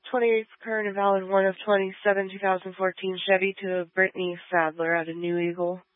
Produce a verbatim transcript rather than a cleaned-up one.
twenty-eighth current and valid one of twenty-seven, two thousand fourteen Chevy to Brittany Sadler out of New Eagle.